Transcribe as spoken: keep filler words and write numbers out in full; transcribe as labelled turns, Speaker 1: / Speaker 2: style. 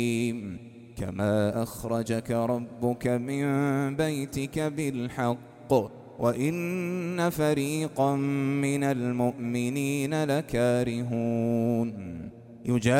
Speaker 1: كما أخرجك ربك من بيتك بالحق وإن فريقا من المؤمنين لكارهون